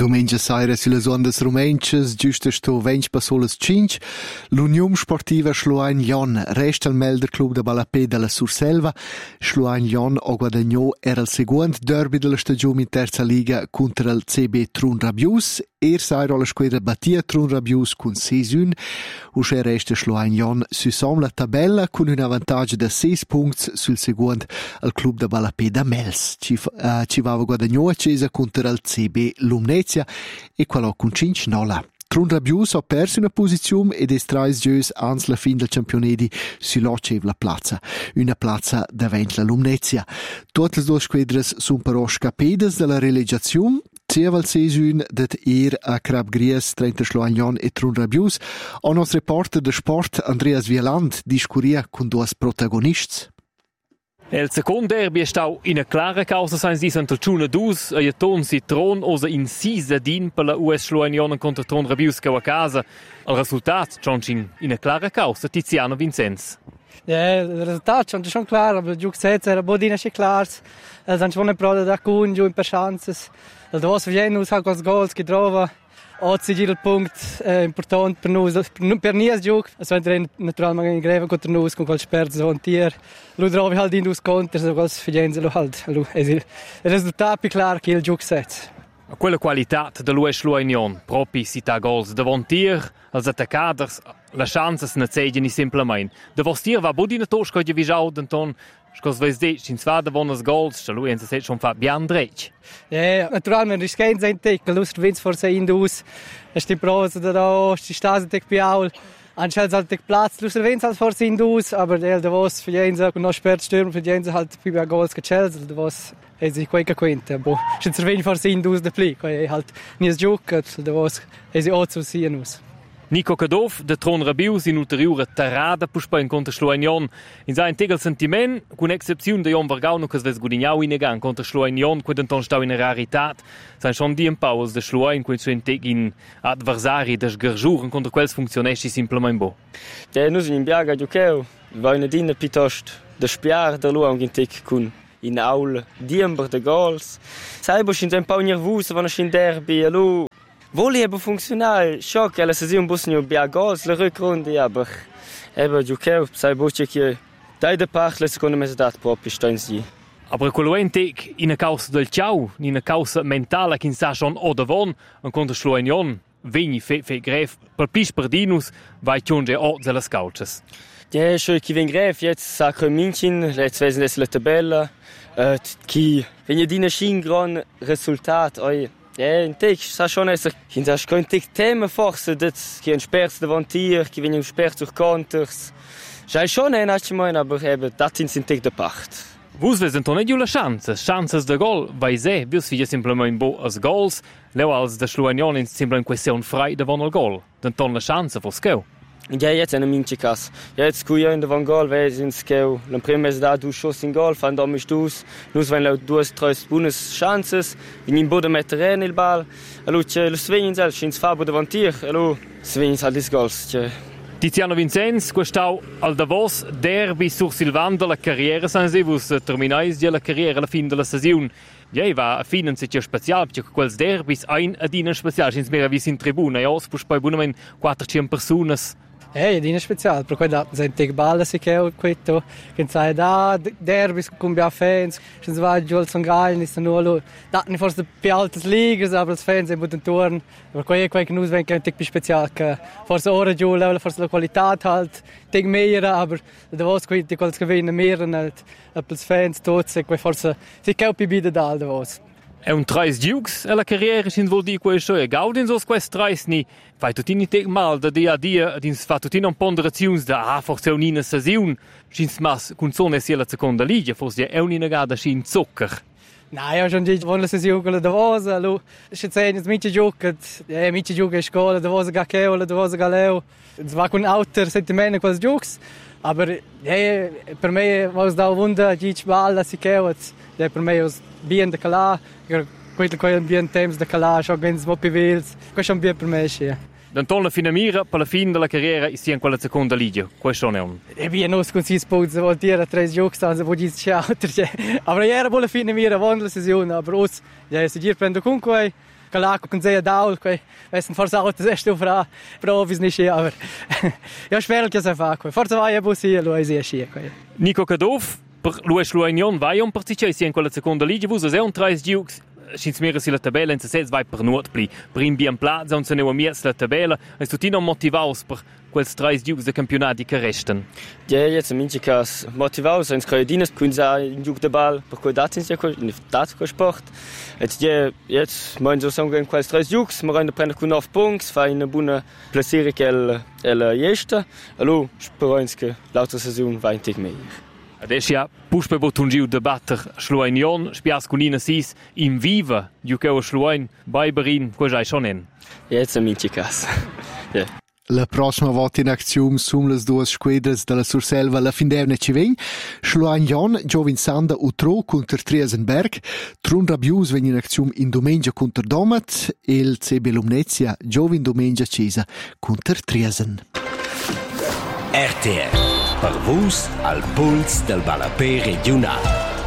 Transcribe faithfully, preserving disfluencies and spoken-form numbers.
Domenica sera sulle ondas rumenches, giusto sto venti passolas cinque, l'Unione Sportiva Schluain Lyon resta al Melder Club de Balapé della Surselva. Schluain Lyon o guadagnò era il secondo derby della stagione in terza liga contro il C B Trun Rabius. Er sera la squadra battia Trun Rabius con sei un. Usce resta Schluain Lyon su la tabella con un vantaggio da sei punti sul secondo al Club de Balapé da Mels. Ci, uh, ci va guadagnò accesa contro il C B Lumnezia e quello con cinque nolla. Trun Rabius ha perso una posizione ed estrais gius ans la fin del campionedi sull'ocev la plazza. Una plazza davanti la Lumnezia. Tutte le due squadre sono però scapedas dalla relegazione. Sia il sesun dat er a Crab Gries, trenta Schluagnon e Trun Rabius. O nostro reporter de sport Andreas Wieland discuria con due protagonisti. Il secondo derby è stato in una clara causa senza di Santa Ciuna dus e il ton si tron osa in sisa din per la U S Schluagnon contro Trun Rabius che a casa. Il risultato c'è in una clara causa Tiziano Vincenz. Ja, il risultato è schon klar, aber giù sezza era bodina schon klar. Es han schon provato da con giù in per chances. Il dos Vienus ha quals goals getroffen. Oggi il punto eh, importante per noi, per, per nies giù. Es wenn naturalmente in greve contro noi con quel sperzo von tier. Lu trovi halt in dus contro, so quals Fienza lo halt. Lu es il risultato è chiaro che il giù sezza. Quella qualità dell'U S Schluagnon, proprio si ta goals davant tier, als attaccaders, la chances ne zeigien simplement. Davos tier va bodina tosca di visau denton. Scos veis de, in zwei davon as goals, sta lui enza set schon fa bian drech. Ja, naturalmente rischienza in tec, lust vins forse in dus. Sti prosa da da, sti stase tec piaul. Anschels halt tec Platz, lust vins halt forse in dus, aber der davos Fienza con no spert stürm Fienza halt più a goals gechels, davos e si qualche quinta, bo. Sti serveni forse in dus de pli, coi halt nies giocat, davos e si ozu sienus. Nico Kadov, de Trun Rabius in ulteriore tarada puspa in contra Schluagnon. In sein tegel sentiment, con excepzione de Jon Vargauno che sves gudignau in egan contra Schluagnon, quid denton stau in raritat, sein schon die paus de Schluagn quid so in teg in adversari des gerjuren contra quels funzionesci simplement bo. Ja, nus in biaga gioceu, va in edina pitost de spiar de luang in teg kun in aul diember de goals. Sai bo shin ein pau nervus, wann shin derby, allo. Voli eben funktional, schon, che la saison busnio bia goals la rückrunde, aber eben gioceu, sai boce che dai de part la seconda mezz'età proprio sta in si. Aber quello entek in a causa del ciao, in a causa mentale che sa schon o davon, un contra Schluagnon, vegni fe fe gref, per pis per dinus, vai tionge o delle scouches. Ja, schon chi ven gref, jetzt sa che mincin, jetzt wesen es la tabella, äh, chi vegni dina schin gran resultat, oi. Ja, in tec, sa schon esser, in sa schon tec Themen forse, dat chi ein sperz davant tier, chi vegni un sperz durch Konters. Sai schon ein achimoin, aber eben, dat sind in tec de pacht. Vus vesen ton ediu la chances, chances de gol, vai se, vils figlia simplement bo as gols, leu als de Schluagnon in simplement question frei davant al gol, den ton la chance for skeu. Ja, jetzt eine minche Kass. Jetzt kuja in der Van Gol, weil sie ins Skeu. L'an prima es da du schuss in Gol, fan da mich dus. Nus wenn laut duas tres buenas chances, in in boda mettere nel ball. Allo che lo svegin sel, ins fabo davantier. Allo svegin sal dis gols. Che Tiziano Vincenz, questau al Davos derby sur Silvan della carriera san se vus terminais di la carriera alla fin della stagione. Ja, va a finen se c'è special, perché quels derbis ein adina special, ins mera vis in tribuna, ja, spus poi bunamen quattrocento personas. Eh, è speciale, per quello sente che balla si che questo, che sai da derbis con bia fans, ci va giù al Sangallen, ist nur lo, da ne forse più altas ligas, aber als fans sind guten Touren, per quello quel che nus ven che tic special, che forse ora giù level forse la qualità halt, tic mehr, aber da was quel di quels che viene mehr halt, als fans tots, e quel forse si che più bida da da was. È un treis giugs e la carriera sin vuol di questo e gaudin sos quest treis ni fai tutini tec mal da dia a dia dins fa tutino ponderaziuns da a forse unina saison sins mas cun zone sia la seconda liga forse è unina gada sin zucker. Na ja, schon die von la saison con la davosa, lo se sei es miche giocat, e miche gioca scola davosa ga che la davosa galeo. Es va con outer sentimento quels giocs, aber ja, per me was da wunda die balla si che ja per me was bien de cala, quello che bien temps de cala, schon ganz mo pivils, questo bien per me sia. D'Anton la finamira per la fine della carriera e sia in quella seconda liga. Questo è un. E bien nos con si spots vuol dire tre giochi stanza vuol dire ciao. Aber era buona finamira von la stagione, aber os ja si dir prendo comunque Calaco con Zia Daul, quei essen forse auch das erste fra Profis nicht hier, aber ja spero che se fa, forse vai a Bussi, lo è sia quei. Nico Kadov, per lui Schluagnon vai un participazione in quella seconda liga, vus è un tre giucs. Schins mir si la tabella in se sez vai per nuot pli. Prim bien plaza und se ne mies la tabella, es tutti non motivaus per quels tre giucs de campionati che resten. Ja, jetzt in manche cas motivaus ins Credines kun sa in giug de ball per quei datins ja in datco sport. Et ja jetzt mein so sagen in quels tre giucs, ma rein prende kun auf punks, fa eine buona placere che el el jesta. Allo speroinske lauter saison va intig mehr. Adesso ja puspe botungiu debatter Schluaignon, spias cunina sis in viva, giucheu Schluain, Baiberin, quasi schon en. Jetzt in manche cas. Ja. La prossima volta in azione sono le due squadre della Surselva la fin d'evne ci ven. Schluagnon giovin Sanda utro contro Triesenberg, Trun Rabius ven in azione in domenica contro Domat e il C B Lumnezia giovin domenica Cesa contro Triesen. R T L, per vus al puls del Balapè regional.